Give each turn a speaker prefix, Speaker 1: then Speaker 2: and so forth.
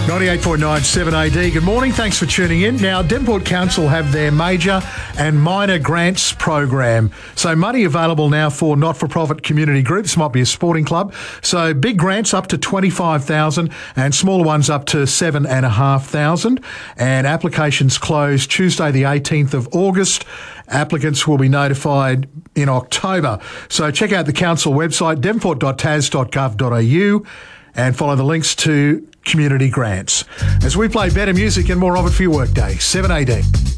Speaker 1: 98.9 7AD. Good morning. Thanks for tuning in. Now, Devonport Council have their major and minor grants program. So money available now for not-for-profit community groups. Might be a sporting club. So big grants up to $25,000 and smaller ones up to $7,500. And applications close Tuesday the 18th of August. Applicants will be notified in October. So check out the council website, devonport.tas.gov.au, and follow the links to community grants as we play better music and more of it for your workday. 7AD.